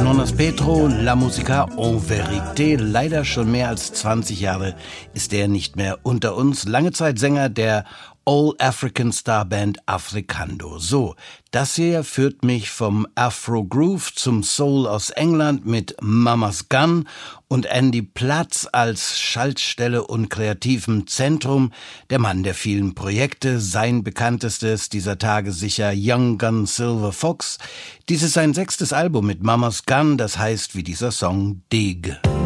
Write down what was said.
Nonas Petro, La Musica en Vérité. Leider schon mehr als 20 Jahre ist er nicht mehr unter uns. Lange Zeit Sänger der All-African Star Band Africando. So, das hier führt mich vom Afro-Groove zum Soul aus England mit Mama's Gun und Andy Platz als Schaltstelle und kreativem Zentrum. Der Mann der vielen Projekte, sein bekanntestes dieser Tage sicher Young Gun Silver Fox. Dies ist sein 6. Album mit Mama's Gun, das heißt wie dieser Song Dig.